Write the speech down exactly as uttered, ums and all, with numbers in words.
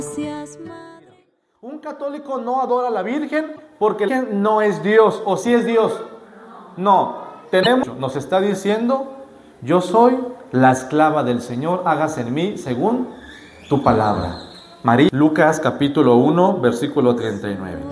Un católico no adora a la Virgen porque la Virgen no es Dios, o sí es Dios. No, tenemos, nos está diciendo, yo soy la esclava del Señor, hágase en mí según tu palabra. María, Lucas capítulo uno, versículo treinta y nueve.